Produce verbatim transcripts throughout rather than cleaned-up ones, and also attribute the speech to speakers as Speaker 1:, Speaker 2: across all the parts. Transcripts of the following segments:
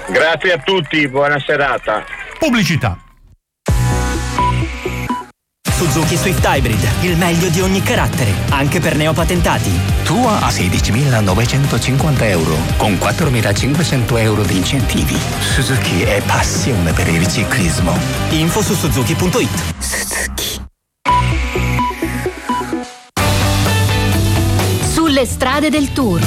Speaker 1: Grazie a tutti, buona serata.
Speaker 2: Pubblicità.
Speaker 3: Suzuki Swift Hybrid, il meglio di ogni carattere, anche per neopatentati.
Speaker 4: Tua a sedicimilanovecentocinquanta euro, con quattromilacinquecento euro di incentivi. Suzuki è passione per il ciclismo.
Speaker 3: Info su suzuki punto it.
Speaker 4: Suzuki.
Speaker 5: Sulle strade del Tour.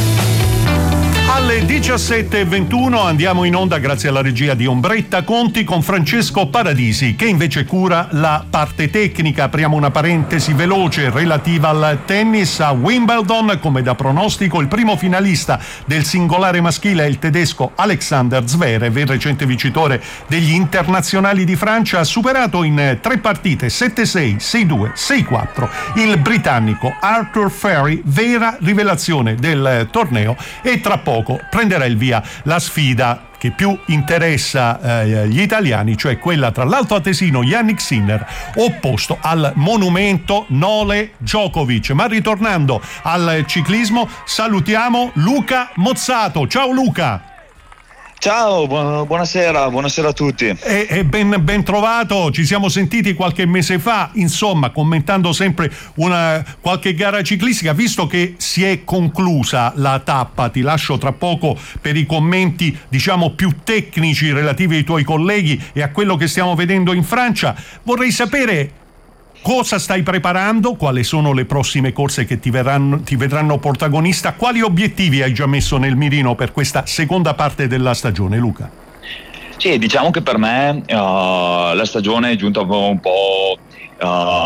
Speaker 2: Alle diciassette e ventuno andiamo in onda grazie alla regia di Ombretta Conti con Francesco Paradisi, che invece cura la parte tecnica. Apriamo una parentesi veloce relativa al tennis. A Wimbledon, come da pronostico, il primo finalista del singolare maschile è il tedesco Alexander Zverev, il recente vincitore degli internazionali di Francia. Ha superato in tre partite sette sei, sei due, sei quattro il britannico Arthur Ferry, vera rivelazione del torneo, e tra poco prenderà il via la sfida che più interessa eh, gli italiani, cioè quella tra l'altoatesino Yannick Sinner opposto al monumento Nole Djokovic. Ma ritornando al ciclismo, salutiamo Luca Mozzato. Ciao Luca.
Speaker 6: Ciao, bu- buonasera, buonasera a tutti.
Speaker 2: E, e ben, ben trovato, ci siamo sentiti qualche mese fa, insomma, commentando sempre una qualche gara ciclistica. Visto che si è conclusa la tappa, ti lascio tra poco per i commenti, diciamo, più tecnici relativi ai tuoi colleghi e a quello che stiamo vedendo in Francia. Vorrei sapere cosa stai preparando, quali sono le prossime corse che ti, verranno, ti vedranno protagonista, quali obiettivi hai già messo nel mirino per questa seconda parte della stagione, Luca?
Speaker 6: Sì, diciamo che per me uh, la stagione è giunta un po' uh,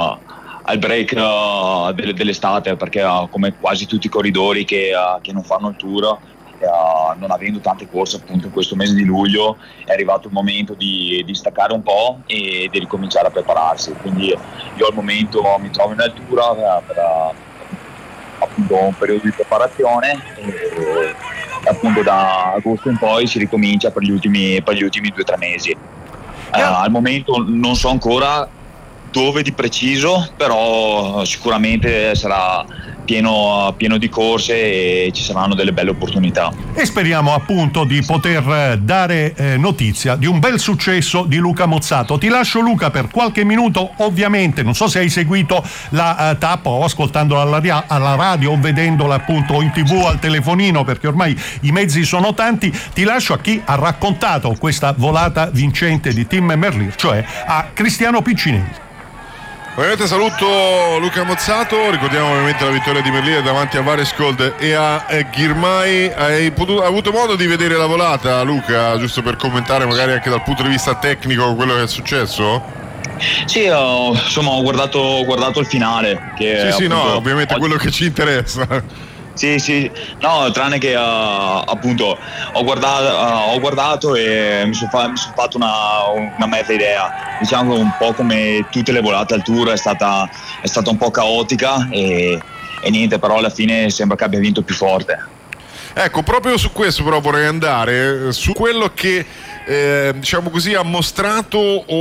Speaker 6: al break uh, dell- dell'estate, perché uh, come quasi tutti i corridori che, uh, che non fanno il tour, Uh, non avendo tante corse appunto in questo mese di luglio, è arrivato il momento di, di staccare un po' e di ricominciare a prepararsi. Quindi io al momento mi trovo in altura uh, per uh, appunto un periodo di preparazione e appunto da agosto in poi si ricomincia per gli ultimi, per gli ultimi due o tre mesi. Uh, al momento non so ancora dove di preciso, però sicuramente sarà pieno, pieno di corse e ci saranno delle belle opportunità.
Speaker 2: E speriamo appunto di poter dare eh, notizia di un bel successo di Luca Mozzato. Ti lascio, Luca, per qualche minuto. Ovviamente non so se hai seguito la uh, tappa o ascoltandola alla, alla radio o vedendola appunto in tv o al telefonino, perché ormai i mezzi sono tanti. Ti lascio a chi ha raccontato questa volata vincente di Tim Merlier, cioè a Cristiano Piccinelli.
Speaker 7: Ovviamente saluto Luca Mozzato, ricordiamo ovviamente la vittoria di Merlier davanti a Varescold e a Girmay. Hai potuto, hai avuto modo di vedere la volata, Luca, giusto per commentare magari anche dal punto di vista tecnico quello che è successo?
Speaker 6: Sì, ho, insomma ho guardato, ho guardato il finale che
Speaker 7: Sì, sì,
Speaker 6: appunto,
Speaker 7: no, ovviamente
Speaker 6: oggi...
Speaker 7: quello che ci interessa.
Speaker 6: Sì, sì, no, tranne che uh, appunto ho guardato, uh, ho guardato e mi sono fa- son fatto una, una mezza idea. Diciamo che un po' come tutte le volate al tour è stata, è stata un po' caotica e, e niente, però alla fine sembra che abbia vinto più forte.
Speaker 7: Ecco, proprio su questo però vorrei andare, su quello che eh, diciamo così ha mostrato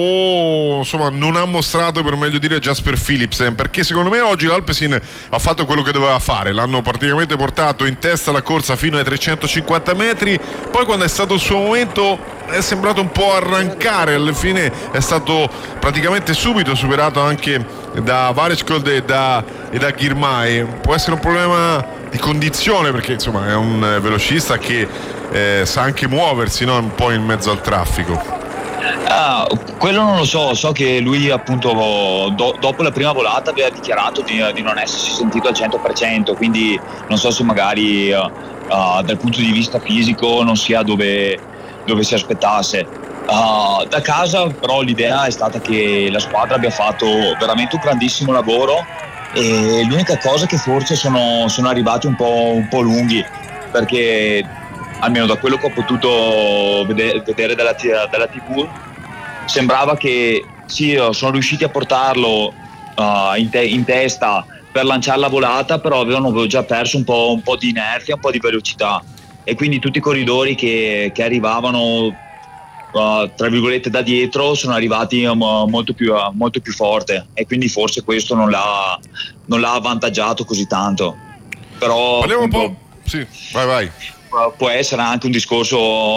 Speaker 7: o insomma non ha mostrato, per meglio dire, Jasper Philipsen, perché secondo me oggi l'Alpecin ha fatto quello che doveva fare. L'hanno praticamente portato in testa la corsa fino ai trecentocinquanta metri, poi quando è stato il suo momento è sembrato un po' arrancare, alla fine è stato praticamente subito superato anche da Varescold e da, e da Girmay. Può essere un problema di condizione, perché insomma è un velocista che eh, sa anche muoversi, no? Un po' in mezzo al traffico.
Speaker 6: Ah, quello non lo so, so che lui appunto do, dopo la prima volata aveva dichiarato di, di non essersi sentito al cento per cento, quindi non so se magari uh, uh, dal punto di vista fisico non sia dove, dove si aspettasse. Uh, da casa però l'idea è stata che la squadra abbia fatto veramente un grandissimo lavoro e l'unica cosa che forse sono, sono arrivati un po', un po' lunghi, perché almeno da quello che ho potuto vedere, vedere dalla, dalla tivù sembrava che sì, sono riusciti a portarlo uh, in, te, in testa per lanciare la volata, però avevano già perso un po', un po' di inerzia, un po' di velocità, e quindi tutti i corridori che, che arrivavano Uh, tra virgolette da dietro sono arrivati um, molto, più, uh, molto più forte, e quindi forse questo non l'ha, non l'ha avvantaggiato così tanto. Però
Speaker 7: parliamo
Speaker 6: appunto,
Speaker 7: un po'. Sì, vai vai.
Speaker 6: Uh, può essere anche un discorso